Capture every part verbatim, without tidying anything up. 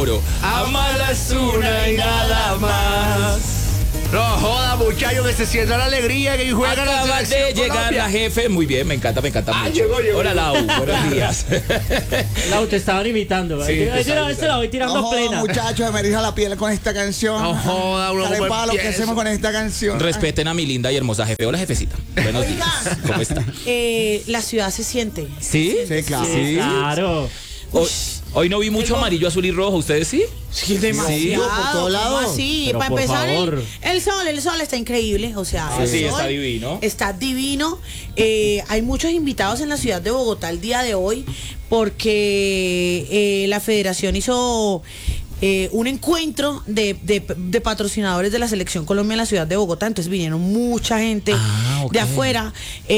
coro. Amarla es una y nada más. No joda, muchachos, que se sienta la alegría que juega la Acaba selección de llegar Colombia. la jefe. Muy bien, me encanta, me encanta Ah, mucho. llegó, llegó. Hola, Lau, buenos días. Lau, te estaban imitando. Sí, Yo te yo la vez te la voy tirando No, plena. muchachos, me erija la piel con esta canción. No joda, uno Dale como palo, ¿qué empiezo. hacemos con esta canción? Respeten a mi linda y hermosa jefe. Hola, jefecita. Buenos días. ¿Cómo está? Eh, la ciudad se siente. ¿Sí? Sí, claro. Sí, claro. Hoy, hoy no vi mucho Tengo- amarillo, azul y rojo. ¿Ustedes sí? Sí, demasiado, por todos lados. Así, Pero para por empezar, el, favor. el sol, el sol está increíble. O sea, Ah, el sí, sol está divino. Está divino. Eh, hay muchos invitados en la ciudad de Bogotá el día de hoy porque eh, la federación hizo eh, un encuentro de, de- de patrocinadores de la Selección Colombia en la ciudad de Bogotá. Entonces vinieron mucha gente Ah, ok. de afuera.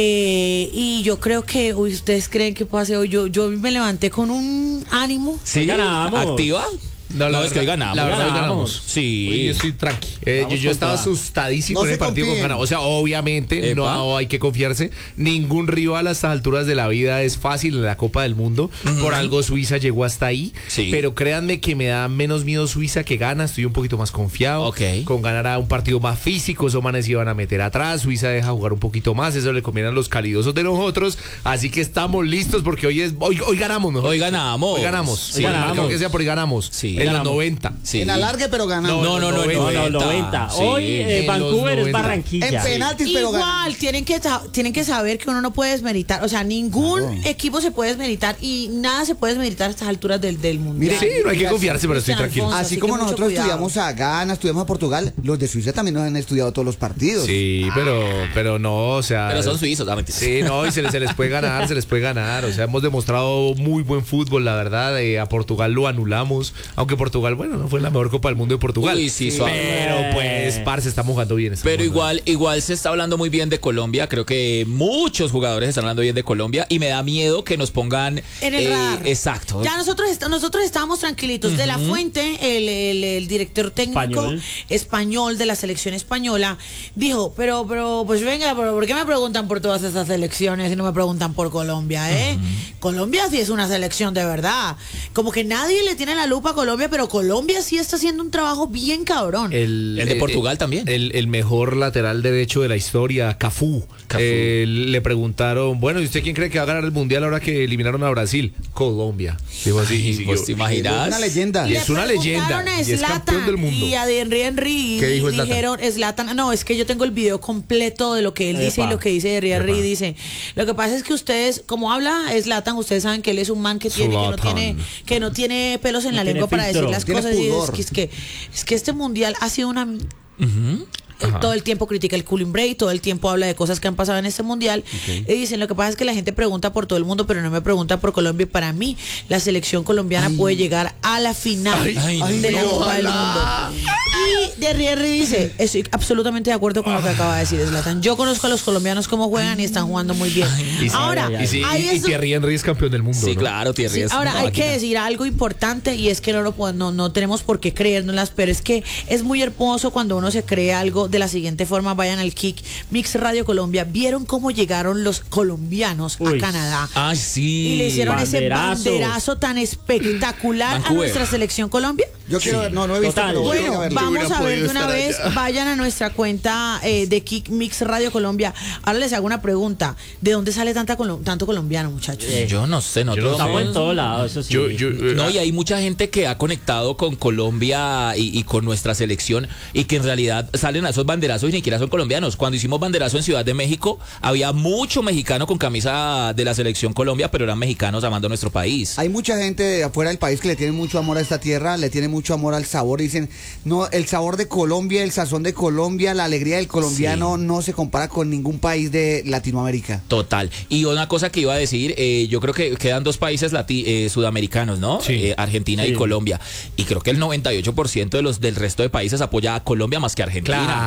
eh, y yo creo que, uy, ¿ustedes creen que puede hacer hoy? Yo, yo me levanté con un ánimo. Sí, ganamos. ¿Activa? No, la es que hoy ganamos. La verdad, hoy Ganamos. ganamos. Sí. Hoy yo estoy tranqui. Eh, yo, Vamos yo con estaba toda. asustadísimo No en el se partido con confíen. Ghana. O sea, obviamente Epa. no hay que confiarse. Ningún rival a estas alturas de la vida es fácil en la Copa del Mundo. Por algo Suiza llegó hasta ahí. Sí. Pero créanme que me da menos miedo Suiza que Ghana. Estoy un poquito más confiado. Ok. Con ganar a un partido más físico. Esos manes iban a meter atrás. Suiza deja jugar un poquito más. Eso le conviene a los calidosos de nosotros. Así que estamos listos porque hoy es hoy, hoy ganamos mejor. Hoy ganamos. Hoy ganamos. Sí, Sí, ganamos. Creo que sea por hoy ganamos. Sí. En Ganamos. los noventa. Sí. En alargue, pero ganamos. No, no, no, noventa. No, no, noventa. noventa. Sí. Hoy eh, En Vancouver los es noventa. Barranquilla. En penaltis, pero Igual, ganamos. tienen que, sa- tienen que saber que uno no puede desmeritar. O sea, ningún Claro. equipo se puede desmeritar y nada se puede desmeritar a estas alturas del, del mundial. Mire, Sí, no hay que confiarse, pero estoy Cristian tranquilo. Alfonso, Así así como que mucho nosotros cuidado. estudiamos a Ghana, estudiamos a Portugal, los de Suiza también nos han estudiado todos los partidos. Sí, pero, pero no, o sea. Pero son suizos, ah, mentira. Sí, no, y se les, se les puede ganar, se les puede ganar. O sea, hemos demostrado muy buen fútbol, la verdad. Eh, a Portugal lo anulamos. Aunque Portugal, bueno, no fue la mejor Copa del Mundo de Portugal. Uy, sí, suave. Pero pues, parce, estamos jugando bien. estamos Pero jugando igual, igual se está hablando muy bien de Colombia. Creo que muchos jugadores están hablando bien de Colombia y me da miedo que nos pongan En el eh, radar. Exacto. Ya nosotros, est- nosotros estábamos tranquilitos. De la Fuente, el, el- el director técnico Español. español de la selección española, dijo, pero, pero, pues venga, pero ¿por qué me preguntan por todas esas selecciones y no me preguntan por Colombia, eh? Colombia sí es una selección de verdad. Como que nadie le tiene la lupa a Colombia, pero Colombia sí está haciendo un trabajo bien cabrón. El, El de eh, Portugal también. El, el mejor lateral derecho de la historia, Cafú. Cafú. Eh, le preguntaron, bueno, ¿y usted quién cree que va a ganar el mundial ahora que eliminaron a Brasil? Colombia. Digo así. Ay, y pues, yo- ¿te Es imaginas? una leyenda. Y Le es una preguntaron leyenda, a y es campeón Zlatan del mundo. y a Henry Henry y ¿Qué dijo Zlatan? dijeron Zlatan, no, es que yo tengo el video completo de lo que él dice Epa. y lo que dice Henry Henry Epa. dice, lo que pasa es que ustedes, como habla Zlatan, ustedes saben que él es un man que tiene que no Zlatan. tiene que no tiene pelos en No la tiene lengua para filtro. decir las Tiene cosas y es pudor. que, es que es que este mundial ha sido una Él Ajá. todo el tiempo critica el cooling break, todo el tiempo habla de cosas que han pasado en este mundial. Y dicen, lo que pasa es que la gente pregunta por todo el mundo, pero no me pregunta por Colombia. Y para mí, la selección colombiana puede llegar a la final Ay, ay, de la no, Copa del ojalá. Mundo. Y de Henry dice, estoy absolutamente de acuerdo con lo que acaba de decir Zlatan. Yo conozco a los colombianos cómo juegan y están jugando muy bien. Y sí, Ahora, ay, ay, y, sí, ahí y- y es- Thierry Henry es campeón del mundo. Sí, ¿no? claro, Thierry Sí, es ahora una hay que máquina. decir algo importante y es que no lo pod- no, no tenemos por qué creérnoslas, pero es que es muy hermoso cuando uno se cree algo de la siguiente forma. Vayan al Kick Mix Radio Colombia. ¿Vieron cómo llegaron los colombianos Uy. a Canadá? Ay, sí. Y le hicieron ese banderazo. banderazo tan espectacular a Vancouver. nuestra selección Colombia. Yo quiero ver, no, no he visto, Total. pero voy a Bueno, verlo. vamos hubiera a ver podido de una estar vez, allá. vayan a nuestra cuenta eh, de Kick Mix Radio Colombia. Ahora les hago una pregunta. ¿De dónde sale tanta colo- tanto colombiano, muchachos? Eh, Yo no sé, no, Yo no Estamos sé. en todos lados, eso sí. Yo, yo, eh, No, y hay mucha gente que ha conectado con Colombia y, y con nuestra selección y que en realidad salen a esos banderazos y ni siquiera son colombianos. Cuando hicimos banderazo en Ciudad de México, había mucho mexicano con camisa de la selección Colombia, pero eran mexicanos amando nuestro país. Hay mucha gente de afuera del país que le tiene mucho amor a esta tierra, le tiene mucho amor al sabor. Dicen, no, el sabor de Colombia, el sazón de Colombia, la alegría del colombiano no se compara con ningún país de Latinoamérica. Total. Y una cosa que iba a decir, eh, yo creo que quedan dos países lati- eh, sudamericanos, ¿no? Sí. Eh, Argentina Sí. y Colombia. Y creo que el noventa y ocho por ciento de los del resto de países apoya a Colombia más que a Argentina.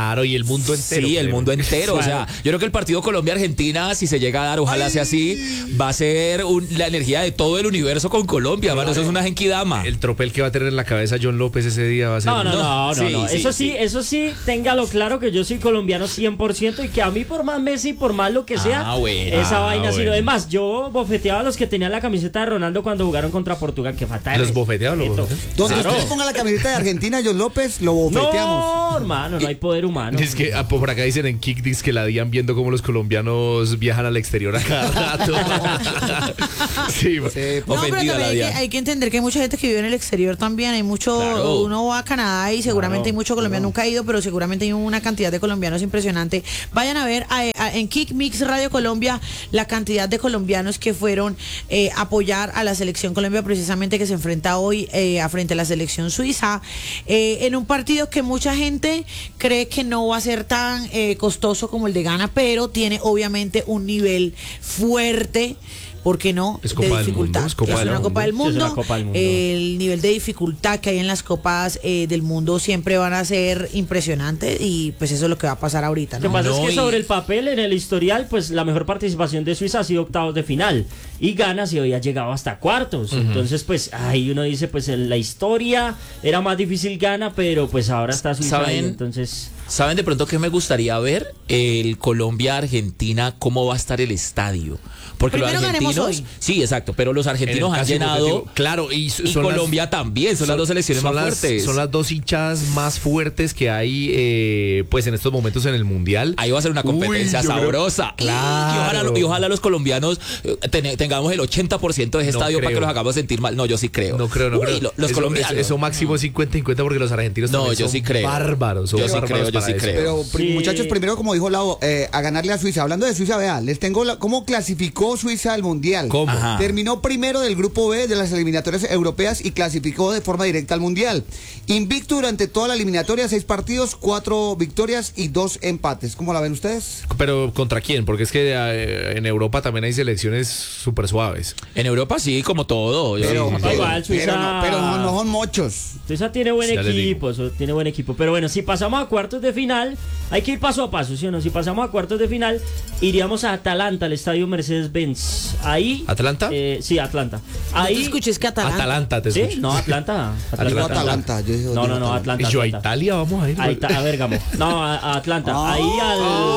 Claro, y el mundo entero. Sí, el creo. mundo entero. O sea, yo creo que el partido Colombia-Argentina, si se llega a dar, ojalá sea así, va a ser un- la energía de todo el universo con Colombia, mano. Eso es una genkidama. El tropel que va a tener en la cabeza John López ese día va a ser. No, no, no, no, Sí, no. sí, Eso sí, sí. eso sí, téngalo claro que yo soy colombiano cien por ciento y que a mí por más Messi, por más lo que sea, Ah, bueno. esa Ah, vaina sí bueno. lo demás. Yo bofeteaba a los que tenían la camiseta de Ronaldo cuando jugaron contra Portugal, que falta de ¿Los respeto. bofeteaban, los bofeteaban? Donde Claro. usted ponga la camiseta de Argentina, John López, lo bofeteamos. No, hermano, no hay poder humano. Es que ah, por acá dicen en Kickdix que la dían viendo cómo los colombianos viajan al exterior a cada rato. sí, Sí, No, pero Ofendida también la hay que, Diana. hay que entender que hay mucha gente que vive en el exterior también. Hay mucho, Claro. uno va a Canadá y seguramente hay mucho colombiano, nunca ha ido, pero seguramente hay una cantidad de colombianos impresionante. Vayan a ver a- a- en Kick Mix Radio Colombia la cantidad de colombianos que fueron eh, a apoyar a la selección Colombia, precisamente que se enfrenta hoy eh, a frente a la selección suiza, eh, en un partido que mucha gente cree que no va a ser tan eh, costoso como el de Ghana, pero tiene obviamente un nivel fuerte. ¿Por qué no? Es Copa de del dificultad. Mundo, es Copa del una Mundo. Copa del Sí, es Mundo. una Copa del Mundo. El nivel de dificultad que hay en las copas eh, del mundo siempre van a ser impresionantes y pues eso es lo que va a pasar ahorita, Lo que ¿no? pasa No, es que y- sobre el papel, en el historial, pues la mejor participación de Suiza ha sido octavos de final. Y Ghana sí había llegado hasta cuartos. Entonces, pues ahí uno dice, pues en la historia era más difícil Ghana, pero pues ahora está Suiza ahí, ¿Saben? entonces... ¿Saben de pronto qué me gustaría ver? El Colombia-Argentina, cómo va a estar el estadio. Porque Primero los ganemos argentinos, hoy. sí, exacto, pero los En el argentinos han caso llenado hipotético, claro, y, s- y son las- Colombia también, son, las dos selecciones son más las- fuertes. Son las dos hinchadas más fuertes que hay, eh, pues en estos momentos en el mundial. Ahí va a ser una competencia Uy, yo creo- sabrosa. Claro. Y ojalá, y ojalá los colombianos eh, ten- tengamos el ochenta por ciento de ese No estadio para creo. que los hagamos sentir mal. No, yo sí creo. No creo, no Uy, creo. lo- los Eso- colombianos. Eso, eso máximo cincuenta cincuenta porque los argentinos No, también yo son sí creo. bárbaros. Son Yo sí bárbaros creo, yo para sí eso. creo. Pero pri- Sí. muchachos, primero, como dijo Lau, eh, a ganarle a Suiza. Hablando de Suiza, vea, les tengo la- cómo clasificó Suiza al Mundial. ¿Cómo? Ajá. Terminó primero del grupo B de las eliminatorias europeas y clasificó de forma directa al Mundial. Invicto durante toda la eliminatoria, seis partidos, cuatro victorias y dos empates. ¿Cómo la ven ustedes? Pero ¿contra quién? Porque es que eh, en Europa también hay selecciones súper suaves. En Europa sí, como todo. Yo- Pero, sí, pero- igual, Suiza- pero no, pero no, no son muchos. Suiza tiene buen Ya les equipo, eso tiene buen equipo. Pero bueno, si pasamos a cuartos de final, hay que ir paso a paso, ¿sí o no? Si pasamos a cuartos de final, iríamos a Atalanta, al estadio Mercedes-Benz. Ahí. ¿Atlanta? eh, sí, Atlanta. No Ahí. te escuches que Atalanta. Atalanta, te ¿Sí? escucho. No, Atlanta. Dijo Atalanta, yo dije- No, dijo no, no, Atalanta. Atlanta. Y yo a Atlanta. Italia vamos a ir. Ahí está, a Bérgamo. No, a, a Atlanta. Ahí al.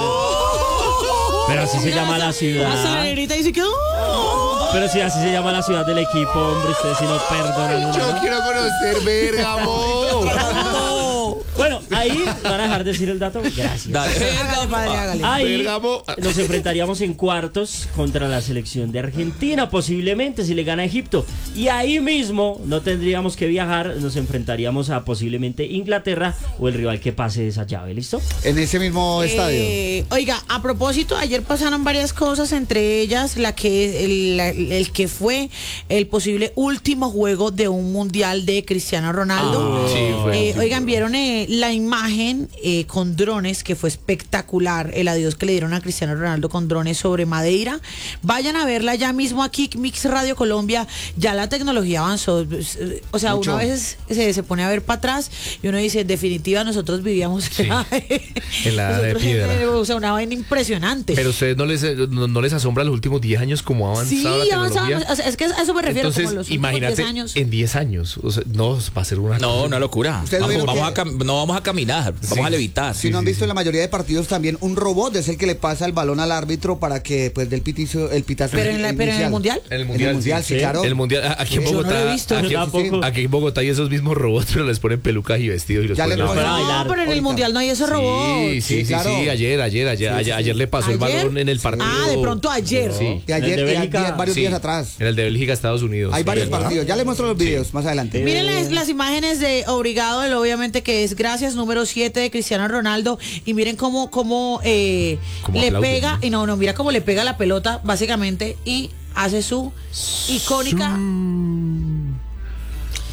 Pero así se llama la Hasta la ciudad. negrita dice que... ¡oh! Pero sí, así se llama la ciudad del equipo, hombre. Ustedes si no perdonan. Yo ¿no? quiero conocer Bérgamo. Bueno, ahí van a dejar de decir el dato. Gracias. Dale. Hágale, padre, hágale. Ahí Bérgamo. nos enfrentaríamos en cuartos contra la selección de Argentina, posiblemente si le gana a Egipto. Y ahí mismo no tendríamos que viajar, nos enfrentaríamos a posiblemente Inglaterra o el rival que pase de esa llave, ¿listo? En ese mismo estadio. Eh, oiga, a propósito, ayer pasaron varias cosas, entre ellas la que el, la- el que fue el posible último juego de un mundial de Cristiano Ronaldo. Ah, sí, fue. Eh, oigan, vieron eh, la imagen eh, con drones que fue espectacular, el adiós que le dieron a Cristiano Ronaldo con drones sobre Madeira. Vayan a verla ya mismo aquí, Mix Radio Colombia. Ya la tecnología avanzó. O sea, Mucho. uno a veces se, se pone a ver para atrás y uno dice, en definitiva, nosotros vivíamos En la edad de nosotros, piedra. eh, O sea, una vaina impresionante. Pero ustedes no les, no, no les asombra los últimos diez años cómo ha sí, avanzado la avanzamos. tecnología. O sea, es que a eso me refiero. Entonces, como los últimos imagínate diez años. en diez años. O sea, no, va a ser una No, una locura. Ustedes Vamos, vieron vamos que- a cam- no vamos a caminar, vamos a levitar. Si no han visto en la mayoría de partidos también un robot es el que le pasa el balón al árbitro para que pues del pitizo, el pitazo Pero en, la- pero en el inicial. mundial. En el En el mundial, mundial, sí, sí. claro. El mundial, a- aquí en Yo no Bogotá, lo he visto. aquí, Yo tampoco. aquí en Bogotá hay esos mismos robots, pero les ponen pelucas y vestidos y los Ya ponen le a pasó. para No, bailar. pero en el Ahorita. mundial no hay esos robots. Sí, sí, Sí, sí, claro. sí, ayer, ayer, ayer, ayer, ayer le pasó el ¿Ayer? balón en el partido. Ah, de pronto ayer. Sí. Y ayer, El de y Bélgica. ayer, varios Sí, días atrás. En el de Bélgica, Estados Unidos. Hay varios ¿verdad? partidos. Ya les muestro los videos más adelante. Miren las, las imágenes de Obrigado, el obviamente que es gracias, número siete de Cristiano Ronaldo. Y miren cómo, cómo eh, Cómo le aplauden, pega, ¿no? y no, no, mira cómo le pega la pelota, básicamente, y hace su icónica.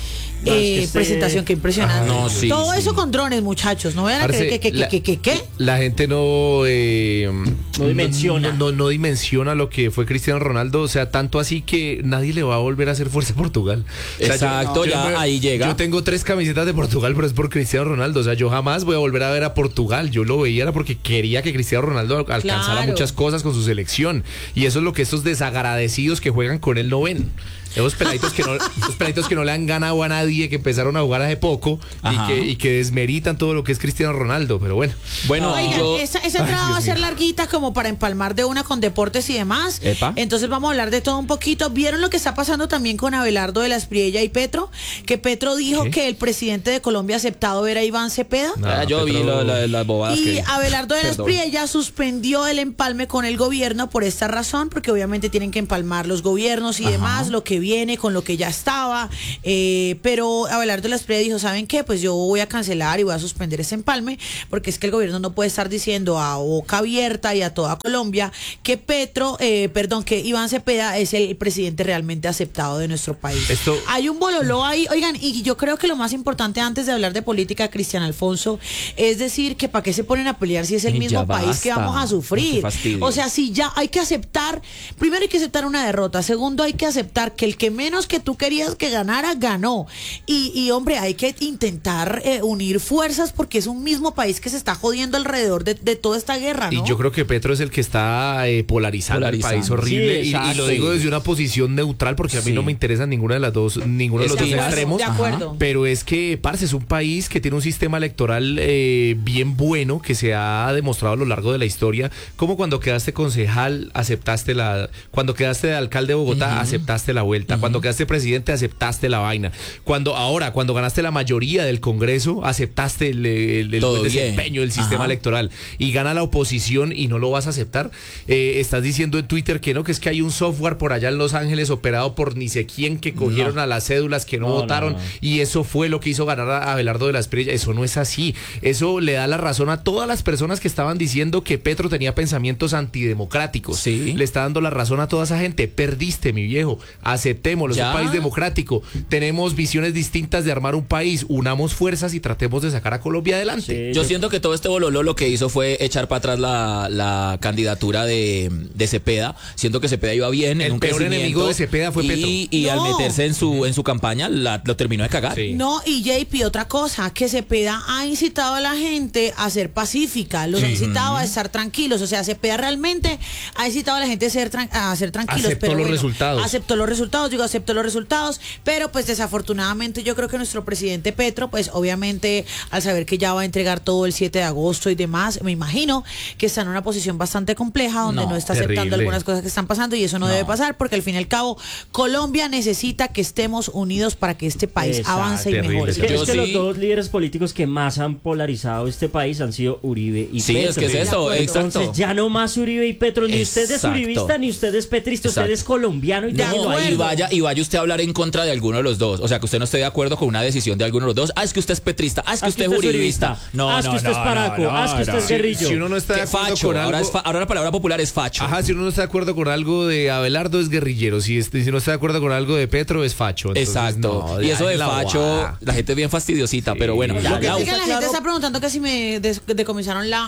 eh, que este- presentación, qué impresionante. Ah, no, sí, Todo sí. eso con drones, muchachos. No vayan a Parce, creer que, que, la- que, que, que, que. La gente no, eh, No dimensiona. No, no, no dimensiona lo que fue Cristiano Ronaldo. O sea, tanto así que nadie le va a volver a hacer fuerza a Portugal. O sea, Exacto, ya ahí llega. Yo tengo tres camisetas de Portugal, pero es por Cristiano Ronaldo. O sea, yo jamás voy a volver a ver a Portugal. Yo lo veía era porque quería que Cristiano Ronaldo alcanzara Claro. muchas cosas con su selección. Y eso es lo que estos desagradecidos que juegan con él no ven. Esos peladitos que no, esos peladitos que no le han ganado a nadie, que empezaron a jugar hace poco y Ajá. que, y que desmeritan todo lo que es Cristiano Ronaldo. Pero bueno. Bueno, Oigan, yo... esa, esa Ay, entrada Dios va a ser mío. larguita como para empalmar de una con deportes y demás. Epa. Entonces vamos a hablar de todo un poquito. ¿Vieron lo que está pasando también con Abelardo de la Espriella y Petro? Que Petro dijo ¿Qué? que el presidente de Colombia ha aceptado ver a Iván Cepeda. No, Ah, yo vi Petro- lo- la- las bobadas Y que... Abelardo de la Perdón. Espriella suspendió el empalme con el gobierno por esta razón, porque obviamente tienen que empalmar los gobiernos y Ajá. demás, lo que viene con lo que ya estaba. eh, pero Abelardo de la Espriella dijo, ¿saben qué? Pues yo voy a cancelar y voy a suspender ese empalme, porque es que el gobierno no puede estar diciendo a boca abierta y a toda Colombia que Petro, eh, perdón, que Iván Cepeda es el presidente realmente aceptado de nuestro país. Esto- Hay un bololó ahí, oigan, y yo creo que lo más importante antes de hablar de política, Cristian Alfonso, es decir que para qué se ponen a pelear si es el Y mismo ya país que basta. vamos a Qué sufrir. fastidio. O sea, si ya hay que aceptar, primero hay que aceptar una derrota, segundo hay que aceptar que el que menos que tú querías que ganara, ganó. Y, y hombre, hay que intentar eh, unir fuerzas porque es un mismo país que se está jodiendo alrededor de, de toda esta guerra, ¿no? Y yo creo que Petro es el que está eh, polarizando, Polarizando. el país horrible. Sí, y- y, exacto. lo digo desde una posición neutral porque a mí Sí. no me interesan ninguna de las dos, ninguno de Es los que- dos de acuerdo, extremos. de acuerdo. Pero es que, parce, es un país que tiene un sistema electoral eh, bien bueno que se ha demostrado a lo largo de la historia. Como cuando quedaste concejal, aceptaste la. Cuando quedaste de alcalde de Bogotá, aceptaste la vuelta. Cuando quedaste presidente, aceptaste la vaina. Cuando ahora, cuando ganaste la mayoría del Congreso, aceptaste el, el- el Todo buen bien. desempeño del sistema Ajá. electoral. Y gana la oposición y no lo vas a aceptar. Eh, estás diciendo en Twitter que no, que es que hay un software por allá en Los Ángeles operado por ni sé quién que cogieron a las cédulas que no, No, no, votaron no. y eso fue lo que hizo ganar a Abelardo de la Espriella. Eso no es así. Eso le da la razón a todas las personas que estaban diciendo que Petro tenía pensamientos antidemocráticos. Sí. Le está dando la razón a toda esa gente. Perdiste, mi viejo. Aceptémoslo. Es Ya. un país democrático. Tenemos visiones distintas de armar un país. Unamos fuerzas y tratemos de sacar a Colombia adelante. Sí, Yo sí. siento que todo este bololo lo que hizo fue echar para atrás la, la candidatura de, de Cepeda. Siento que Cepeda iba bien. en El un peor crecimiento, enemigo de Cepeda fue y, Petro. Y al No. meterse en su, en su campaña la- lo terminó de cagar. Sí. No, y J P, otra cosa, que Cepeda ha incitado a la gente a ser pacífica, los ha incitado a estar tranquilos, o sea, Cepeda realmente ha incitado a la gente a ser, tran- a ser tranquilos. Aceptó pero los bueno, resultados. Aceptó los resultados, digo, aceptó los resultados, pero pues desafortunadamente yo creo que nuestro presidente Petro, pues obviamente al saber que ya va a entregar todo el siete de agosto y demás, me imagino que está en una posición bastante compleja donde no, No, está aceptando terrible. algunas cosas que están pasando y eso no, debe pasar porque al fin y al cabo Colombia necesita que estemos unidos para que este país Exacto. avance y Terrible. mejore. Es que, Yo es que sí- los dos líderes políticos que más han polarizado este país han sido Uribe y Sí, Petro. es que es eso, Entonces exacto. ya no más Uribe y Petro, ni usted es Exacto. uribista, ni usted es petrista, usted Exacto. es colombiano y De déjelo acuerdo. ahí. Y vaya, y vaya usted a hablar en contra de alguno de los dos. O sea, que usted no esté de acuerdo con una decisión de alguno de los dos. Ah, es que usted es petrista. Ah, es que Ah, usted es uribista. No, Ah, es que no, usted es no, paraco. no, Ah, es que usted no. es guerrillo. Si uno no está de Qué acuerdo facho. con Ahora, algo, es fa- ahora la palabra popular es facho. ajá, si uno no está de acuerdo con algo de Abelardo es guerrillero, si, este, si no está de acuerdo con algo de Petro es facho. Entonces, Exacto. no, y ya eso de es la facho, bobada. la gente es bien fastidiosita, Sí. pero bueno. Lo la- que la- Es que la gente claro. está preguntando que si me des- decomisaron la...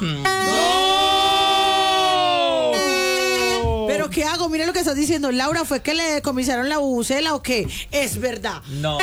¿Pero qué hago? Mire lo que estás diciendo. Laura, ¿fue que le decomisaron la bubucela o qué? Es verdad. No.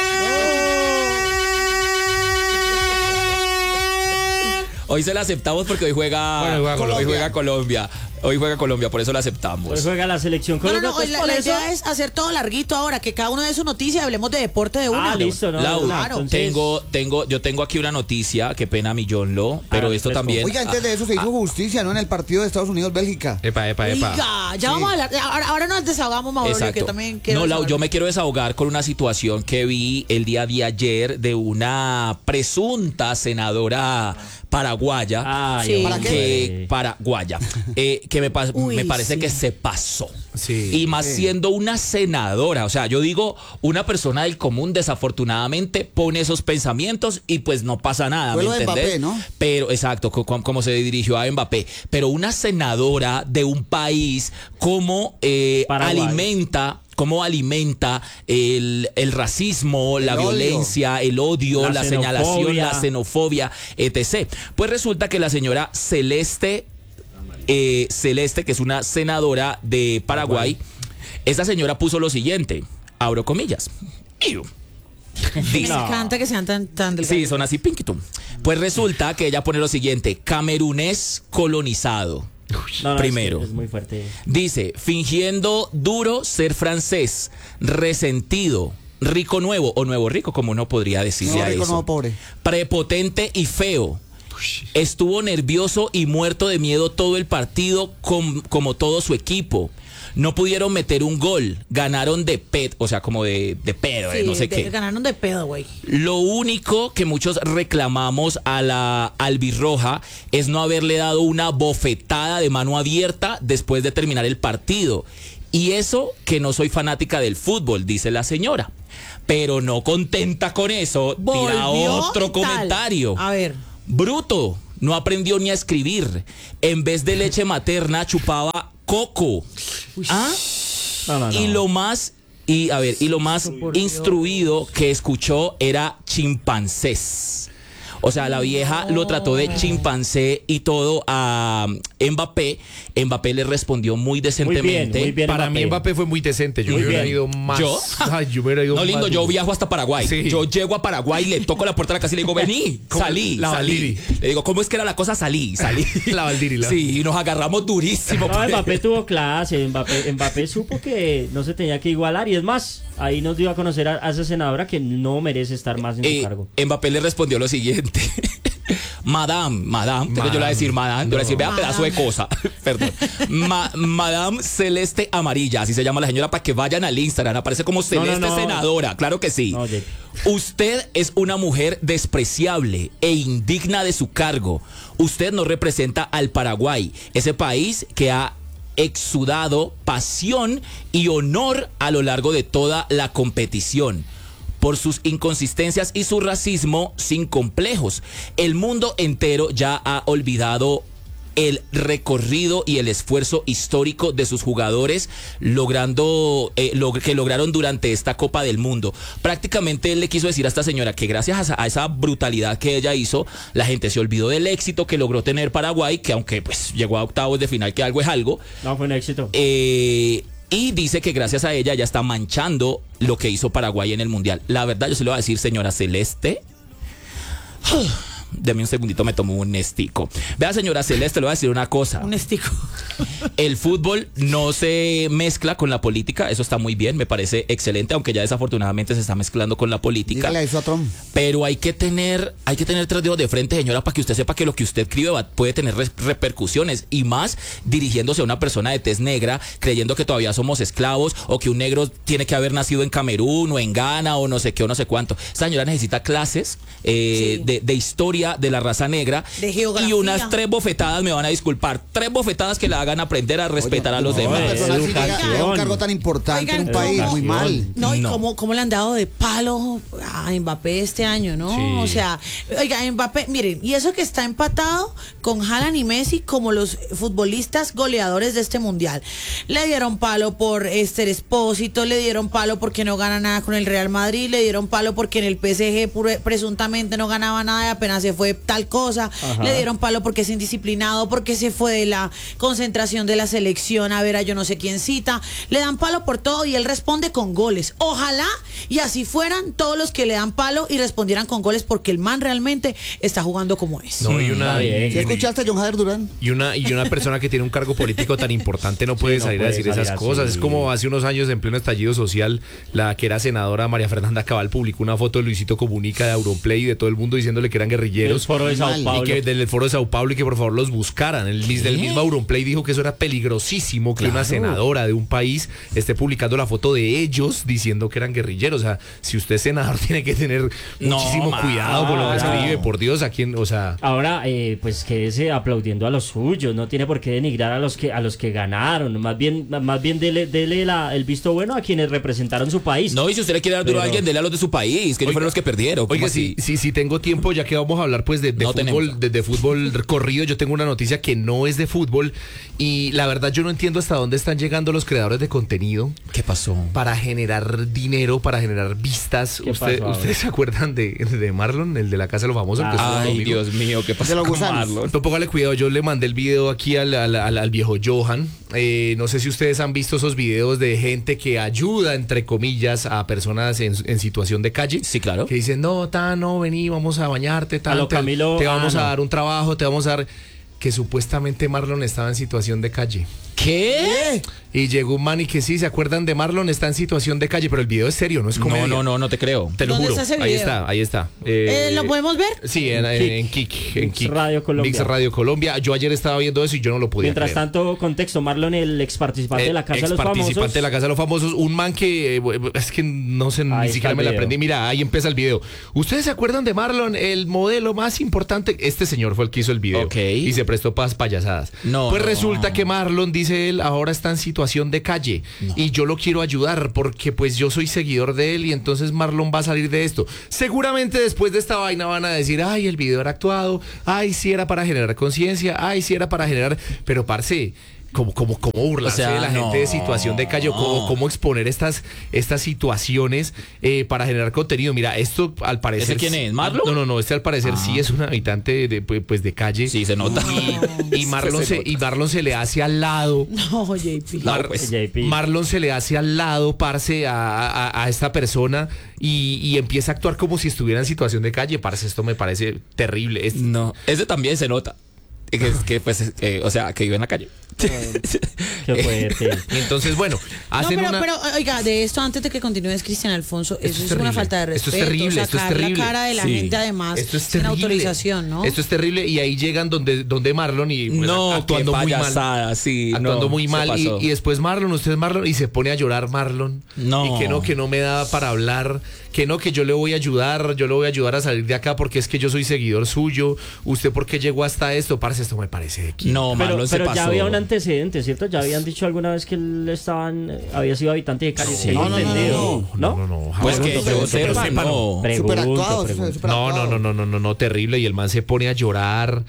Hoy se la aceptamos porque hoy juega, Bueno, juega hoy Colombia. juega Colombia. Hoy juega Colombia, por eso la aceptamos. Hoy juega la selección No, no, Colombia. no, pues, la, por la eso- idea es hacer todo larguito ahora, que cada uno dé su noticia y hablemos de deporte de una. Ah, listo, no. Lau, Claro, entonces- tengo, tengo, yo tengo aquí una noticia, qué pena mi John Lo, pero Hágale, esto fresco. también. Oiga, antes de eso se hizo justicia, ¿no? En el partido de Estados Unidos-Bélgica. Epa, epa, epa. Oiga, ya vamos a hablar. Ahora, ahora nos desahogamos, Mauricio, que Exacto. también quiero No, Lau, desahogarme. yo me quiero desahogar con una situación que vi el día de ayer de una presunta senadora paraguaya. Ay, Sí. ¿Para hombre. que paraguaya eh, que me, pa- Uy, me parece sí. que se pasó. Sí. Y más Sí. siendo una senadora, o sea, yo digo, una persona del común desafortunadamente pone esos pensamientos y pues no pasa nada, Fue ¿me lo de entendés? Mbappé, ¿no? Pero exacto, co- co- como se dirigió a Mbappé, pero una senadora de un país como eh, Paraguay. alimenta cómo alimenta el, el racismo, El la odio. violencia, el odio, la, La señalación, xenofobia. la xenofobia, etcétera. Pues resulta que la señora Celeste, eh, Celeste, que es una senadora de Paraguay, esa señora puso lo siguiente, abro comillas. Iu. Me Dice, encanta que sean tan, tan delgados. sí, son así pinquitum. Pues resulta que ella pone lo siguiente, camerunés colonizado. No, no, Primero. Es, es muy fuerte. Dice, fingiendo duro ser francés, resentido, rico nuevo o nuevo rico, como uno podría decirle No, a rico, eso. no, pobre. Prepotente y feo. Estuvo nervioso y muerto de miedo todo el partido, com- como todo su equipo. No pudieron meter un gol, ganaron de pet, o sea, como de, de pedo, de Sí, no sé de- qué. Ganaron de pedo, güey. Lo único que muchos reclamamos a la albirroja es no haberle dado una bofetada de mano abierta después de terminar el partido. Y eso que no soy fanática del fútbol, dice la señora. Pero no contenta con eso, tira Volvió otro y tal. comentario. A ver. Bruto, no aprendió ni a escribir. En vez de leche materna chupaba coco. ¿Ah? No, no, no. Y lo más, y a ver, y lo más Por Dios. instruido que escuchó era chimpancés. O sea, la vieja lo trató de chimpancé y todo a Mbappé. Mbappé le respondió muy decentemente. muy bien. Para mí Mbappé fue muy decente. Yo Muy me hubiera bien. ido más. ¿Yo? Ay, yo me hubiera ido No, lindo, más. yo viajo hasta Paraguay. Sí. Yo llego a Paraguay, le toco la puerta de la casa y le digo, vení, ¿Cómo? salí, La salí. Valdiri. Le digo, ¿cómo es que era la cosa? Salí, salí. La Valdiri, la- Sí, y nos agarramos durísimo. No, Mbappé tuvo clase, Mbappé, Mbappé supo que no se tenía que igualar y es más, ahí nos dio a conocer a, a esa senadora que no merece estar más en su Eh, cargo. Mbappé le respondió lo siguiente. Madame, madame, entonces yo le voy a decir madame, yo le voy a decir, vea Madame. pedazo de cosa, perdón. Ma- madame Celeste Amarilla, así se llama la señora, para que vayan al Instagram, aparece como Celeste no, no. Senadora, claro que sí. No, Jake. Usted es una mujer despreciable e indigna de su cargo. Usted no representa al Paraguay, ese país que ha exudado pasión y honor a lo largo de toda la competición. Por sus inconsistencias y su racismo sin complejos. El mundo entero ya ha olvidado el recorrido y el esfuerzo histórico de sus jugadores logrando eh, lo que lograron durante esta Copa del Mundo. Prácticamente él le quiso decir a esta señora que gracias a, a esa brutalidad que ella hizo, la gente se olvidó del éxito que logró tener Paraguay, que aunque pues llegó a octavos de final, que algo es algo. No, fue un éxito. Eh, y dice que gracias a ella ya está manchando lo que hizo Paraguay en el Mundial. La verdad, yo se lo voy a decir, señora Celeste. Deme un segundito, me tomo un estico. Vea, señora Celeste, le voy a decir una cosa. Un estico. El fútbol no se mezcla con la política, eso está muy bien, me parece excelente, aunque ya desafortunadamente se está mezclando con la política. Dígale eso a Trump. Pero hay que tener, hay que tener tres dedos de frente, señora, para que usted sepa que lo que usted escribe va- puede tener re- repercusiones, y más dirigiéndose a una persona de tez negra, creyendo que todavía somos esclavos, o que un negro tiene que haber nacido en Camerún o en Ghana o no sé qué o no sé cuánto. Esta señora necesita clases eh, Sí. de, de historia de la raza negra, De geografía. y unas tres bofetadas, me van a disculpar, tres bofetadas que la hagan aprender a respetar a los No, demás. una persona así llega Educación. a un cargo tan importante Oigan, en un país, muy educación. mal. No, y No. cómo, cómo le han dado de palo a Mbappé este año, ¿no? Sí. O sea, oiga, Mbappé, miren, y eso que está empatado con Haaland y Messi como los futbolistas goleadores de este mundial. Le dieron palo por Esther Espósito, le dieron palo porque no gana nada con el Real Madrid, le dieron palo porque en el P S G pure- presuntamente no ganaba nada y apenas se fue tal cosa. Ajá. Le dieron palo porque es indisciplinado, porque se fue de la concentración de la selección a ver a yo no sé quién cita. Le dan palo por todo y él responde con goles. Ojalá y así fueran todos los que le dan palo y respondieran con goles, porque el man realmente está jugando como es. No, y una, Está bien. ¿Sí escuchaste a John Jader Durán? y una y una persona que tiene un cargo político tan importante no puede no salir a puede decir salir esas así. cosas. Es como hace unos años, en pleno estallido social, la que era senadora María Fernanda Cabal publicó una foto de Luisito Comunica, de Auronplay y de todo el mundo diciéndole que eran El guerrilleros. foro de Sao Mal. Y Paulo. que del foro de Sao Paulo, y que por favor los buscaran. El mis- del mismo Auronplay dijo que eso era peligrosísimo, que una Claro. senadora de un país esté publicando la foto de ellos diciendo que eran guerrilleros. O sea, si usted es senador tiene que tener No, muchísimo ma- cuidado con lo que no. escribe, por Dios, a quién, o sea, Ahora, eh, pues quédese aplaudiendo a los suyos, no tiene por qué denigrar a los que a los que ganaron, más bien más bien dele, dele la- el visto bueno a quienes representaron su país. No, y si usted le quiere dar duro a Pero- alguien, dele a los de su país, que ellos Oiga, fueron los que perdieron. ¿Cómo Oiga, así? si, si, si tengo tiempo, ya que vamos a hablar pues de, de No fútbol, tenemos. de, de fútbol corrido, yo tengo una noticia que no es de fútbol, y y la verdad yo no entiendo hasta dónde están llegando los creadores de contenido ¿Qué pasó? para generar dinero, para generar vistas. ¿Qué Usted, pasó, ¿Ustedes se acuerdan de, de Marlon, el de la Casa de los Famosos? que estuvo Ay, conmigo? Dios mío, ¿qué pasó De los con gusanos. Marlon? Pero póngale cuidado, yo le mandé el video aquí al, al, al- al viejo Johan. Eh, no sé si ustedes han visto esos videos de gente que ayuda, entre comillas, a personas en, en situación de calle. Sí, claro. Que dicen, no, ta, no, vení, vamos a bañarte, ta, A lo te, Camilo- te vamos ah, a no. dar un trabajo, te vamos a dar... Que supuestamente Marlon estaba en situación de calle. ¿Qué? Y llegó un man y que sí, ¿se acuerdan de Marlon? Está en situación de calle, pero el video es serio, no es comedia. No, no, no, no te creo. Te lo ¿Dónde juro. está ese Ahí video? está, ahí está. Eh, Eh, ¿Lo podemos ver? Sí, en, en, en Kik. En Mix Kik. Radio Colombia. Mix Radio Colombia. Yo ayer estaba viendo eso y yo no lo podía Mientras creer. tanto, contexto, Marlon, el ex participante de la Casa de los participante Famosos. de la Casa de los Famosos, un man que eh, es que no sé, Ahí ni está siquiera el me la video. aprendí. Mira, ahí empieza el video. ¿Ustedes se acuerdan de Marlon, el modelo más importante? Este señor fue el que hizo el video Ok. y se prestó para payasadas. No, pues no. resulta que Marlon, dice él, ahora está en situación de calle y yo lo quiero ayudar porque pues yo soy seguidor de él y entonces Marlon va a salir de esto. Seguramente después de esta vaina van a decir, ay, el video era actuado, ay, sí era para generar conciencia, ay, sí era para generar, pero parce, como, como, como burlarse O sea, de la no. gente de situación de calle, o cómo, cómo exponer estas, estas situaciones eh, para generar contenido. Mira, esto al parecer... ¿Ese quién es? ¿Marlon? No, no, no, este al parecer sí es un habitante de, pues, pues, de calle. Sí, se nota. Y, y Marlon Se se, nota. y Marlon se le hace al lado. No, J P. No, Mar- pues. J P. Marlon se le hace al lado, parce, a, a- a esta persona y, y empieza a actuar como si estuviera en situación de calle. Parce, esto me parece terrible. Es- No, ese también se nota. Que, que, pues, eh, o sea, que vive en la calle. Qué fuerte. y entonces, bueno, No, hacen pero, una... pero, oiga, de esto antes de que continúes, Cristian Alfonso, eso Esto es, es una terrible. falta de Esto es respeto. terrible, esto es sacar terrible. la cara de la Sí. gente además Esto es sin terrible. autorización, ¿no? Esto es terrible y ahí llegan donde, donde Marlon y pues, No, actuando qué muy mal. payasada, sí, Actuando no, muy se mal y, pasó. y después Marlon, usted es Marlon y se pone a llorar Marlon. No. Y que no, que no me da para hablar, que no, que yo le voy a ayudar, yo le voy a ayudar a salir de acá porque es que yo soy seguidor suyo. ¿Usted por qué llegó hasta esto? Parce, esto me parece de aquí. No, Pero, Marlon se pero pasó. ya había un antecedente, ¿cierto? Ya habían dicho alguna vez que él estaban, había sido habitante de calle. Sí. tengo No, no, no, entendido. No, no, no. Pues jamás. que No, yo no, sepa, sepa, no. Pregunto, Superactuados, pregunto. No, no, superactuados. no, no, no, no, no, terrible. Y el man se pone a llorar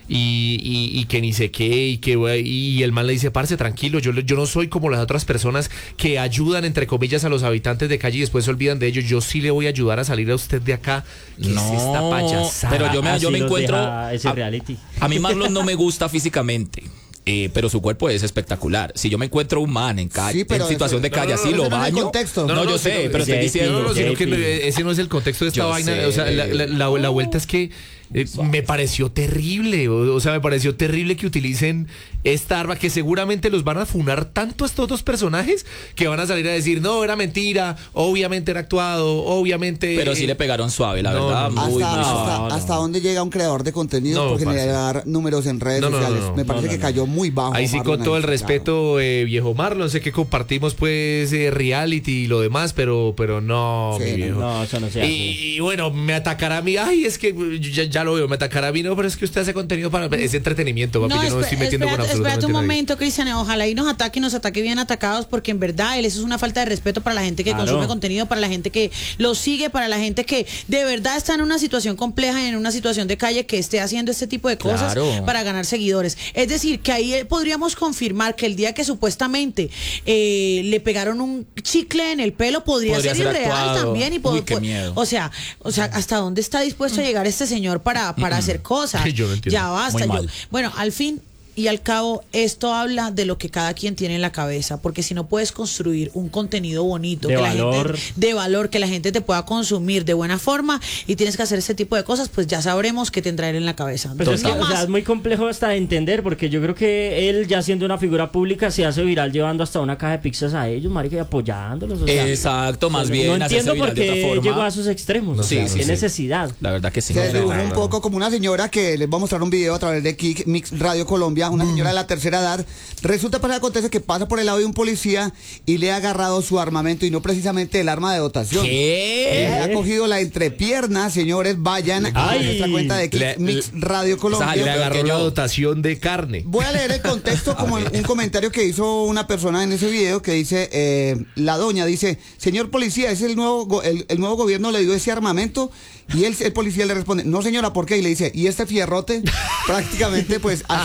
y, y, y que ni sé qué, y que y el man le dice, parce, tranquilo, yo, yo no soy como las otras personas que ayudan, entre comillas, a los habitantes de calle y después se olvidan de ellos. Yo sí le voy a ayudar a salir a usted de acá. ¿Qué No, es esta payasada? pero yo me, Así yo me los encuentro... deja ese a- reality. A mí Marlon no me gusta físicamente. eh, pero su cuerpo es espectacular. Si yo me encuentro un man en calle, Sí, pero en situación eso- de calle no, no, así, no, lo ese no es el baño. contexto. No, No, no, yo sí, sé, no, pero estoy J P, diciendo. No, no, sino J que P. no, ese no es el contexto de esta Yo vaina. sé. O sea, la, la- la- la vuelta es que eh, me pareció terrible. O, o sea, me pareció terrible que utilicen esta arma, que seguramente los van a funar tanto a estos dos personajes que van a salir a decir, no, era mentira, obviamente era actuado, obviamente. Pero sí eh, le pegaron suave, la no, verdad. no, no. muy, hasta, muy hasta, suave. no, no. hasta dónde llega un creador de contenido No, por parce. generar números en redes No, no, no, sociales. no, Me no, parece no, que no. cayó muy bajo. Ahí sí, Marlon, con todo ahí, el claro. respeto, eh, viejo Marlon, sé que compartimos pues eh, reality y lo demás, pero, pero no, Sí, mi no, viejo. No, eso no se hace. Y, y bueno, me atacará a mí. Ay, es que eh, ya, ya lo veo, me atacará a mí. No, pero es que usted hace contenido para. Es entretenimiento, papi. yo no me estoy espe- metiendo con espérate, absolutamente espérate un nadie. momento, Cristian. Ojalá y nos ataque y nos ataque bien atacados, porque en verdad él, eso es una falta de respeto para la gente que Claro. consume contenido, para la gente que lo sigue, para la gente que de verdad está en una situación compleja y en una situación de calle que esté haciendo este tipo de cosas Claro. para ganar seguidores. Es decir, que ahí eh, podríamos confirmar que el día que supuestamente eh, le pegaron un chicle en el pelo podría, Podría ser ser irreal actuado. también. Y po- Uy, qué po- miedo. O sea, o sea, ¿hasta dónde está dispuesto a llegar este señor para, para hacer cosas? Yo no entiendo. Ya basta. Muy yo- mal. bueno, al fin y al cabo, esto habla de lo que cada quien tiene en la cabeza, porque si no puedes construir un contenido bonito, De que valor. la gente, de valor, que la gente te pueda consumir de buena forma y tienes que hacer ese tipo de cosas, pues ya sabremos qué tendrá él en la cabeza. Pues es, Entonces, que, ¿qué o sea, más? es muy complejo hasta de entender, porque yo creo que él, ya siendo una figura pública, se hace viral llevando hasta una caja de pizzas a ellos, marica, y apoyándolos. O sea, Exacto, más bien. no hacerse entiendo viral por de otra qué forma. llegó a sus extremos. No, o sea, sí, sí, qué sí. necesidad. La verdad que sí. Se No, dibujó no, un no. poco como una señora que les voy a mostrar un video a través de Kik Mix Radio Colombia, una señora de la tercera edad. Resulta para acontece que pasa por el lado de un policía y le ha agarrado su armamento y no precisamente el arma de dotación. Le ¿Qué? ha cogido la entrepierna, señores, vayan a Ay. nuestra cuenta de Kik Le- Mix Radio Colombia. Le Yo creo agarró que la yo- dotación de carne. Voy a leer el contexto como un comentario que hizo una persona en ese video que dice, eh, la doña dice, señor policía, es el nuevo, go- el, el nuevo gobierno le dio ese armamento y él, el policía le responde, no señora, ¿por qué? Y le dice, ¿y este fierrote? Prácticamente pues así ve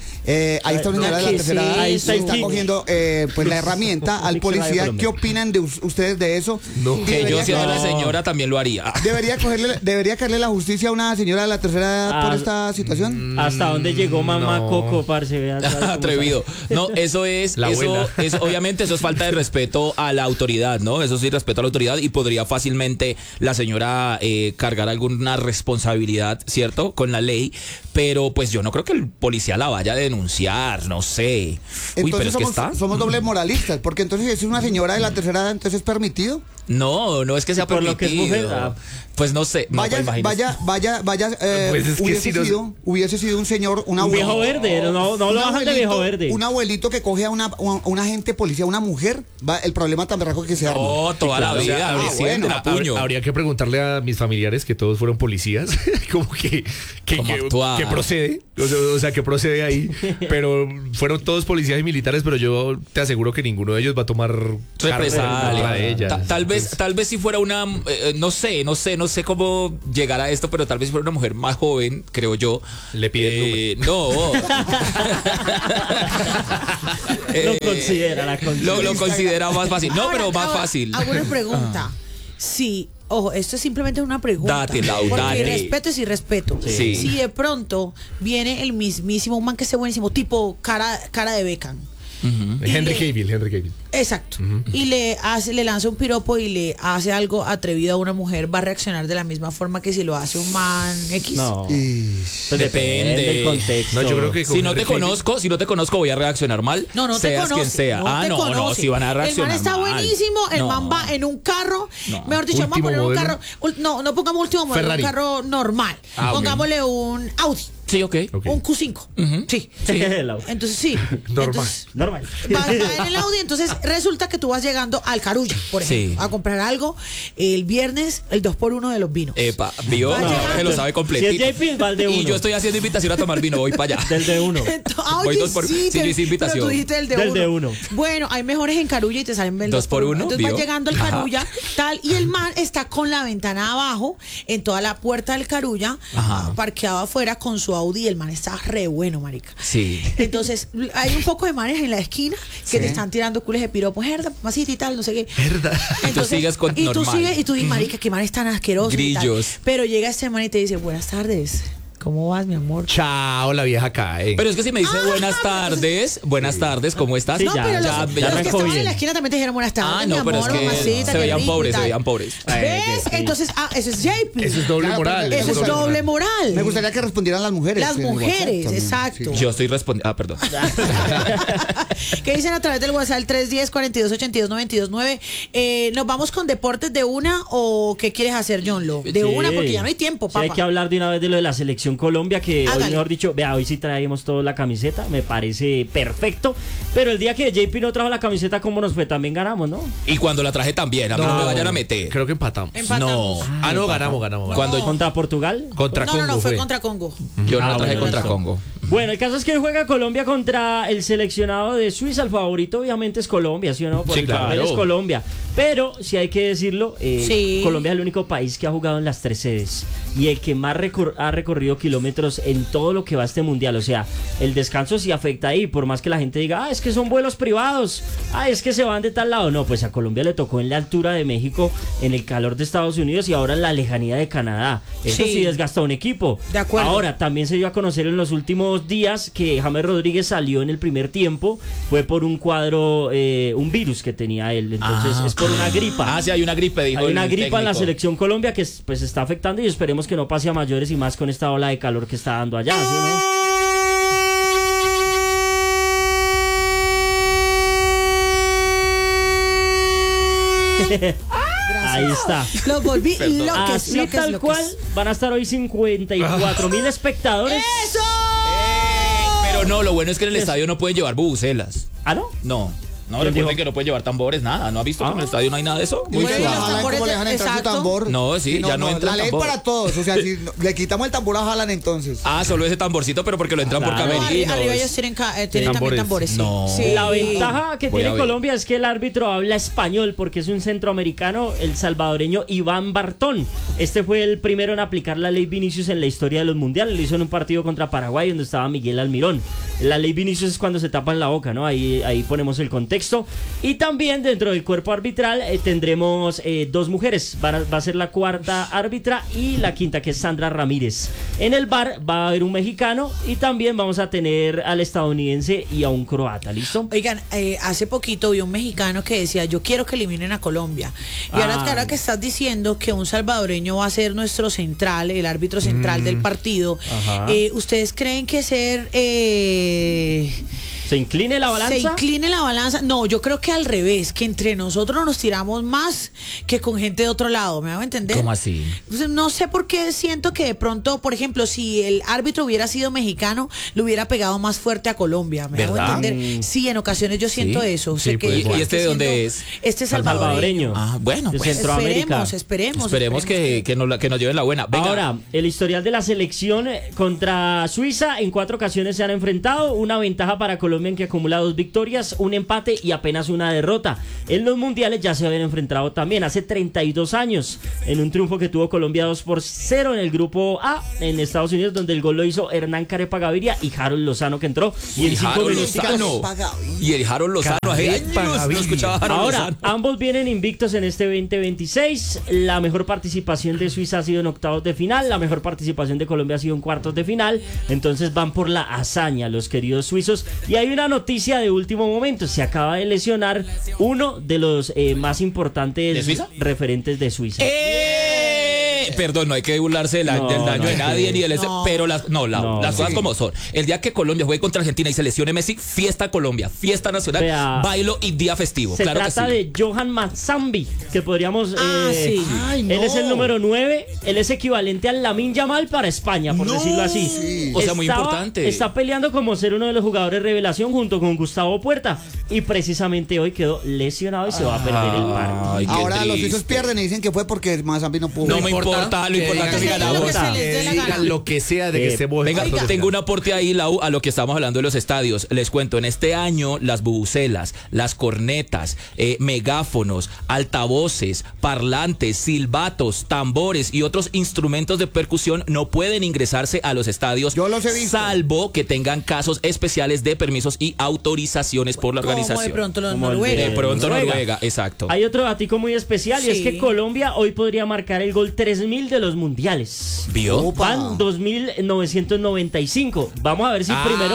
Eh, ahí está una señora de la ¿qué tercera es edad, Ahí está el está kit. cogiendo eh, pues la herramienta al Mix policía. Radio ¿Qué opinan de us- ustedes de eso? No. Y Que yo debería siendo la caerle- señora también lo haría. Debería cogerle, debería caerle la justicia a una señora de la tercera edad por Ah, esta situación. ¿Hasta dónde llegó mamá no. Coco, parce? Vea, ¿sabe cómo Atrevido. No, eso es, La eso abuela. es, obviamente eso es falta de respeto a la autoridad, ¿no? Eso sí, respeto a la autoridad y podría fácilmente la señora eh, cargar alguna responsabilidad, ¿cierto? Con la ley, pero pues yo no creo que el policía la vaya a denunciar, no sé. Uy, pero Entonces es que somos, está. somos dobles moralistas, porque entonces si es una señora de la tercera edad, entonces es permitido. No, no es que sea Por lo que es permitido. mujer, ah. Pues no sé. No, Vaya, pues, imagínese. vaya, vaya, vaya, eh, Pues es que hubiese, si nos- sido, hubiese sido un señor, una Un viejo abuela- verde, no, no lo un bajan de viejo abuelito- verde. Un abuelito que coge a una, a una agente policía, una mujer, va, el problema tan berraco que se arma. No, toda la claro, o sea, vida, ah, me sienten bueno, a puño. Habría, habría que preguntarle a mis familiares que todos fueron policías, como que, que, ¿Cómo que- actuar? que procede, o sea, o sea, que procede ahí, pero fueron todos policías y militares, pero yo te aseguro que ninguno de ellos va a tomar cargo en contra Represalia. de ellas. Ta- tal vez, tal vez si fuera una, eh, no sé, no sé, no sé cómo llegar a esto, pero tal vez si fuera una mujer más joven, creo yo. Le pide el eh, No. Lo Eh, considera, la considera. Lo, lo considera más fácil. No, Ahora, pero más ahora, fácil. Hago una pregunta. Sí, ojo, esto es simplemente una pregunta. Date, Lau, porque dale. respeto es irrespeto. Sí. Si de pronto viene el mismísimo, un man que esté buenísimo, tipo cara, cara de Beckham. Ujú. y Henry le- Cavill, Henry Cavill. Exacto. Y le hace, le lanza un piropo y le hace algo atrevido a una mujer, va a reaccionar de la misma forma que si lo hace un man X. No. Y- Pues Depende. del contexto. No, yo creo que con Si no Henry te Cavill- conozco, si no te conozco, voy a reaccionar mal. No, no te seas conoce. quien sea. no ah, te no, no, conoce. si van a El reaccionar man está mal. buenísimo, el No. man va en un carro, No. mejor dicho, vamos a Último poner un modelo. carro, ul- no, no pongamos último modelo, Ferrari. un carro normal. Ah, ok. Pongámosle un Audi, Sí, ok. Ok. un Q cinco. Ujú. Sí. Lau. Entonces sí. Normal. Entonces, Normal. vas va en el Audi, entonces resulta que tú vas llegando al Carulla, por ejemplo, Sí. a comprar algo el viernes, el dos por uno de los vinos. Epa, vio, Va no, llegando. que lo sabe completito. Si es J P, va al de Y uno. yo estoy haciendo invitación a tomar vino, voy para allá. Del de uno. Entonces, ah, Voy oye, dos por- sí, sí, yo que- hice invitación. pero tú dijiste el de Del uno. de uno. Bueno, hay mejores en Carulla y te salen el Dos por uno, Entonces vas ¿vio? llegando al Ajá. Carulla, tal, y el man está con la ventana abajo, en toda la puerta del Carulla, Ajá. parqueado afuera con su Audi, y el man está re bueno, marica. Sí. Entonces, hay un poco de manes en la esquina que Sí. te están tirando cules de piropo, herda, masita y tal, no sé qué. Y tú sigues con Y tú normal. sigues, y tú dices, marica, que manes tan asquerosos. y tal. Grillos. Pero llega este man y te dice, buenas tardes, ¿cómo vas, mi amor? Chao, la vieja cae. Pero es que si me dice Ah, buenas tardes, buenas tardes, ¿cómo estás? Sí, No, ya, pero los, ya, los ya que me estaban bien. en la esquina también te dijeron buenas tardes, Ah, mi no, pero es amor, que mamacita, se qué veían rico y pobres, se tal. veían pobres. Eh, ¿Ves? que sí. Entonces, ah, eso es J P. Eso es doble Claro, moral. porque Eso es doble moral. Me gustaría que respondieran las mujeres. Las en el mujeres, WhatsApp también, exacto. sí. Yo estoy respondiendo. Ah, perdón. ¿Qué dicen a través del WhatsApp tres uno cero, cuatro dos ocho dos, nueve dos nueve? Eh, ¿Nos vamos con deportes de una o qué quieres hacer, John Lo? De Sí. una, porque ya no hay tiempo, Sí, papá. hay que hablar de una vez de lo de la selección Colombia, que hoy, Hágale. mejor dicho, vea, hoy sí traemos toda la camiseta, me parece perfecto. Pero el día que J P no trajo la camiseta, ¿cómo nos fue? También ganamos, ¿no? Y cuando la traje también, a mí no, me vayan a meter. Creo que empatamos. Empatamos. No. Ah, no, ganamos, ganamos. ganamos. Cuando ¿Contra Portugal? Contra no, Congo no, no, fue fue. contra Congo. yo no Ah, la traje bueno, contra eso. Congo. Bueno, el caso es que hoy juega Colombia contra el seleccionado de Suiza. El favorito obviamente es Colombia, ¿sí o no? Por Sí, el papel claro. es Colombia. Pero, si hay que decirlo, eh, Sí. Colombia es el único país que ha jugado en las tres sedes. Y el que más recor- ha recorrido kilómetros en todo lo que va a este mundial. O sea, el descanso sí afecta ahí. Por más que la gente diga, ah, es que son vuelos privados. Ah, es que se van de tal lado. No, pues a Colombia le tocó en la altura de México, en el calor de Estados Unidos y ahora en la lejanía de Canadá. Eso sí, Sí. desgasta un equipo. De acuerdo. Ahora, también se dio a conocer en los últimos días que James Rodríguez salió en el primer tiempo. Fue por un cuadro, eh, un virus que tenía él. Entonces, Ah, es por una gripa. Ah, sí, hay una gripe, dijo Hay el una gripa en la técnico. selección Colombia que pues está afectando y esperemos que no pase a mayores y más con esta ola de calor que está dando allá, ¿sí o no? Ahí está. Lo volví Perdón. loques, Así loques, tal loques. cual van a estar hoy cincuenta y cuatro mil espectadores. ¡Eso! Pero no, lo bueno es que en el estadio no pueden llevar bubucelas. ¿Ah, no? No. No, ¿Quién recuerden dijo? que no puede llevar tambores, nada. ¿No ha visto que en el estadio no hay nada de eso? Uy, Bueno, si los a Haaland, tambores ¿cómo le de- dejan entrar su exacto. tambor? No, sí, ya no entra La el ley tambor. para todos. O sea, si no- le quitamos el tambor a Haaland entonces. Ah, solo ese tamborcito, pero porque lo entran por Claro. No, camerinos. arri- arriba ellos tienen, ca- eh, tienen también Tambores. tambores. sí. No. Sí. La ventaja que Voy a tiene ver. Colombia es que el árbitro habla español porque es un centroamericano, el salvadoreño Iván Bartón. Este fue el primero en aplicar la ley Vinicius en la historia de los mundiales. Lo hizo en un partido contra Paraguay donde estaba Miguel Almirón. La ley Vinicius es cuando se tapan la boca, ¿no? Ahí, ahí ponemos el contexto. Y también dentro del cuerpo arbitral eh, tendremos eh, dos mujeres. Va a, va a ser la cuarta árbitra y la quinta, que es Sandra Ramírez. En el V A R va a haber un mexicano y también vamos a tener al estadounidense y a un croata, ¿listo? Oigan, eh, hace poquito vi un mexicano que decía, yo quiero que eliminen a Colombia. Y ahora, Ah. que ahora que estás diciendo que un salvadoreño va a ser nuestro central, el árbitro central del partido, Ajá. eh, ¿ustedes creen que ser... eh, ¿Se incline la balanza? se incline la balanza? No, yo creo que al revés, que entre nosotros nos tiramos más que con gente de otro lado, ¿me hago entender? ¿Cómo así? Pues, no sé por qué siento que de pronto, por ejemplo, si el árbitro hubiera sido mexicano, le hubiera pegado más fuerte a Colombia, ¿me hago ¿Verdad? entender? Sí, en ocasiones yo siento Sí. eso. Sí, sé que- puede ser. ¿Y este de que dónde siendo- es? Este es Salvadoreño. salvadoreño. Ah, bueno, De pues. Centroamérica. Esperemos, esperemos. Esperemos que, que, nos, la- que nos lleven la buena. Venga. Ahora, el historial de la selección eh, contra Suiza, en cuatro ocasiones se han enfrentado, una ventaja para Colombia en que acumula dos victorias, un empate y apenas una derrota. En los mundiales ya se habían enfrentado también hace treinta y dos años, en un triunfo que tuvo Colombia dos por cero en el grupo A en Estados Unidos, donde el gol lo hizo Hernán Carepa Gaviria y Harold Lozano, que entró y en Y cinco Harold minutos. Lozano. Y el Harold Lozano. Hace Carepa años no Gaviria. escuchaba a Harold Ahora, Lozano. ambos vienen invictos en este veinte veintiséis. La mejor participación de Suiza ha sido en octavos de final. La mejor participación de Colombia ha sido en cuartos de final. Entonces van por la hazaña los queridos suizos. Y hay una noticia de último momento. Se acaba de lesionar uno de los eh, más importantes ¿De Suiza? referentes de Suiza. ¡Eh! Perdón, no hay que burlarse del, No, del daño no, de sí. nadie ni del No. pero las no, la- No, las cosas sí. como son. El día que Colombia juegue contra Argentina y se lesione Messi, fiesta Colombia, fiesta nacional, Vea. bailo y día festivo. Se claro trata que sí. de Johan Mazzambi, que podríamos... Ah, eh, sí. Ay, no. Él es el número nueve, él es equivalente al Lamine Yamal para España, por No. decirlo así. Sí. O sea, muy importante. Está peleando como ser uno de los jugadores revelación junto con Gustavo Puerta. Y precisamente hoy quedó lesionado y se va a perder el partido. Ay, qué Ahora los triste. suizos pierden y dicen que fue porque Mazambi no pudo. No me importa, lo que importante es digan que lo ganamos. que se les dé la digan gana. lo que sea de que Eh, estemos Venga, Oiga. tengo un aporte ahí, Lau, a lo que estamos hablando de los estadios. Les cuento, en este año las bubucelas, las cornetas, eh, megáfonos, altavoces, parlantes, silbatos, tambores y otros instrumentos de percusión no pueden ingresarse a los estadios, Yo los he visto. salvo que tengan casos especiales de permisos y autorizaciones por la Como organización. de pronto los Como el de- noruegos. De pronto Noruega. Noruega, exacto. Hay otro datico muy especial y es Sí. que Colombia hoy podría marcar el gol tres mil de los mundiales. ¿Vio? Opa. Van dos mil novecientos noventa y cinco. Vamos a ver si Ah, primero...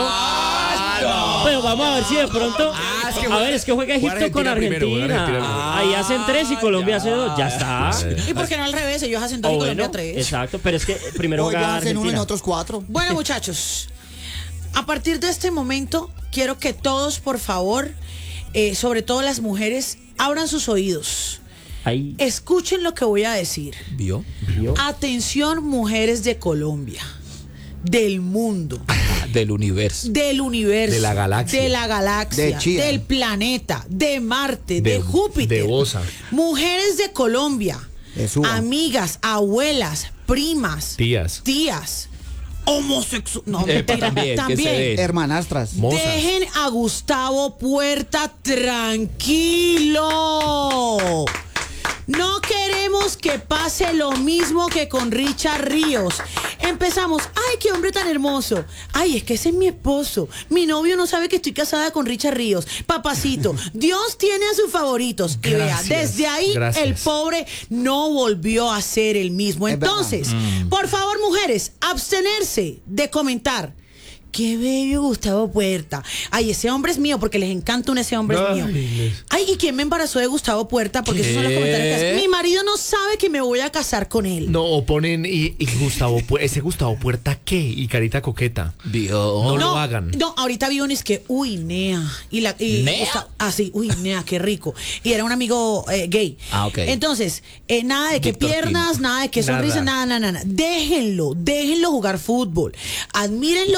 no. Pero vamos a ver si de pronto... Ah, es que a juega- ver, es que juega Egipto juega con Argentina Argentina. primero, juega Argentina primero. Ahí hacen tres y Colombia hace dos. Ya está. ¿Y por qué no al revés? Ellos hacen dos O y Colombia bueno, tres. exacto, pero es que primero Hoy ya juega hacen uno y Argentina. otros cuatro. Bueno, muchachos, a partir de este momento, quiero que todos, por favor, eh, sobre todo las mujeres, abran sus oídos. Ahí, Escuchen lo que voy a decir. ¿Vio? ¿vio? Atención, mujeres de Colombia, del mundo, Del universo. del universo, De la galaxia. de la galaxia, De Chía. del planeta, de Marte, de, De- Júpiter. de Bosa. Mujeres de Colombia, De Suba. amigas, abuelas, primas, Tías. tías, homosexuales. No, Epa, mentira, también, que se ve. Hermanastras. Mozas. Dejen a Gustavo Puerta tranquilo. No queremos que pase lo mismo que con Richard Ríos. Empezamos, ay, qué hombre tan hermoso. Ay, es que ese es mi esposo. Mi novio no sabe que estoy casada con Richard Ríos. Papacito, Dios tiene a sus favoritos. Y vea, Gracias, desde ahí gracias. el pobre no volvió a ser el mismo. Es verdad. Entonces, por favor, mujeres, abstenerse de comentar. Qué bello Gustavo Puerta. Ay, ese hombre es mío porque les encanta un ese hombre es Ay, mío. les- Ay, ¿y quién me embarazó de Gustavo Puerta? Porque esos son los ¿Qué? comentarios que hacen. Mi marido no sabe que me voy a casar con él. No, o ponen y, y Gustavo Pu- ese Gustavo Puerta qué y carita coqueta. ¿Vio? No lo hagan. No, ahorita vi un es que, uy, Nea. Y la, y ¿Nea? Gusta- ah, sí, uy, Nea, qué rico. Y era un amigo eh, gay. Ah, ok. Entonces, eh, nada de que Víctor piernas, Pinto. nada de que Nada. sonrisa, nada, nada, nada. Déjenlo, déjenlo jugar fútbol. Admírenlo del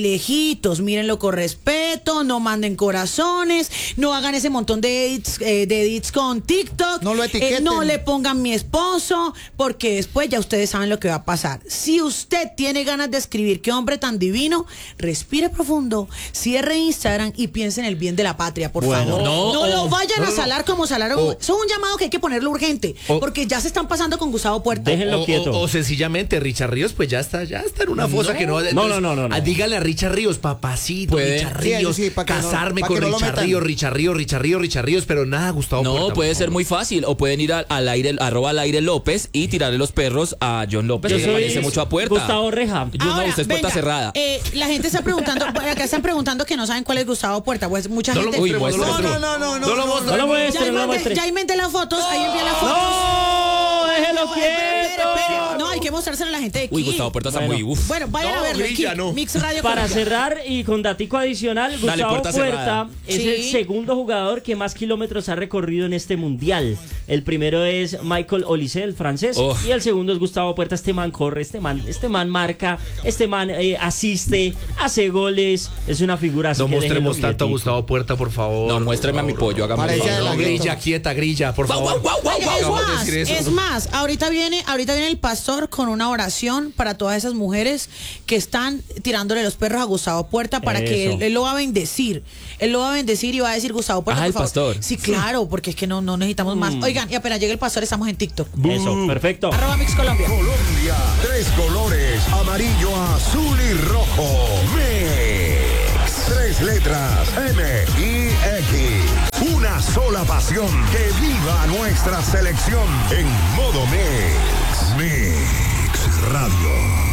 lejitos, mírenlo con respeto, no manden corazones, no hagan ese montón de edits, eh, de edits con TikTok, No lo etiqueten. eh, no le pongan mi esposo, porque después ya ustedes saben lo que va a pasar. Si usted tiene ganas de escribir qué hombre tan divino, respire profundo, cierre Instagram y piense en el bien de la patria, por Bueno, favor. no, No, lo o- vayan no, a no, salar como salaron. o- Eso es un llamado que hay que ponerlo urgente, o- porque ya se están pasando con Gustavo Puerta. Déjenlo O, quieto. o- o sencillamente Richard Ríos pues ya está, ya está en una fosa que no. No, no, no, no, no. ah, Dígale a Richard Ríos, papacito, Puede. Richard Sí, Ríos, sí, pa' que no- casarme pa' con que no lo Richard metan. Ríos, Richard Ríos, Richard Ríos, Richard Ríos, pero nada, Gustavo No, Puerta, puede por ser favor. muy fácil. O pueden ir al, al aire, arroba al aire López y tirarle los perros a John López, Yo que se soy parece mucho a Puerta. Gustavo Reja. Yo no, usted es puerta venga, cerrada. eh, la gente está preguntando, bueno, acá están preguntando que no saben cuál es Gustavo Puerta. Pues mucha No lo gente. Uy, mostremos, no lo muestre. mostremos. No, no, no, No lo no, mostremos. No lo ya, muestre, no lo inventé, muestre. ya inventé las fotos, ahí envié las fotos. ¡No! ¡Déjelo No, espere, espere, quieto! espere. No, hay que mostrárselo a la gente de aquí. Uy, Gustavo Puerta está Bueno. muy uf. Bueno, vayan No, a verlo. grilla, aquí, no. Mix Radio Para Colombia. cerrar y con datico adicional, Gustavo puerta Puerta cerrada. es Sí. el segundo jugador que más kilómetros ha recorrido en este mundial. El primero es Michael Olise, el francés, Oh. y el segundo es Gustavo Puerta. Este man corre, este man, este man marca, este man eh, asiste, hace goles, es una figura así No que mostremos déjenlo tanto a quietico. Gustavo Puerta, por favor. No, muéstreme a mi pollo, hágame Parece el favor. de la- Grilla, quieta, grilla, por Guau, favor. guau, guau, Oiga, guau, es acabamos de más, decir eso, es ¿no? más, ahorita viene, ahorita viene el pastor con una oración para todas esas mujeres que están tirándole los perros a Gustavo Puerta para que Eso. él, él lo va a bendecir. Él lo va a bendecir y va a decir Gustavo Puerta, Ah, por el favor. pastor. Sí, claro, porque es que no, no necesitamos más. Oigan, y apenas llegue el pastor estamos en TikTok. Eso, perfecto. Arroba Mix Colombia. Colombia, tres colores, amarillo, azul y rojo. Mix. Tres letras, M y X. Una sola pasión. Que viva nuestra selección en modo Mix. Mix Radio.